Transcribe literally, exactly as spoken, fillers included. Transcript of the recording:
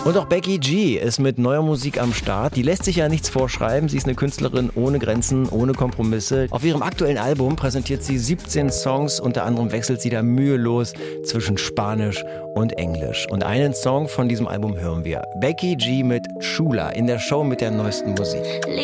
Und auch Becky G ist mit neuer Musik am Start. Die lässt sich ja nichts vorschreiben. Sie ist eine Künstlerin ohne Grenzen, ohne Kompromisse. Auf ihrem aktuellen Album präsentiert sie siebzehn Songs. Unter anderem wechselt sie da mühelos zwischen Spanisch und Englisch. Und einen Song von diesem Album hören wir. Becky G mit Chula in der Show mit der neuesten Musik.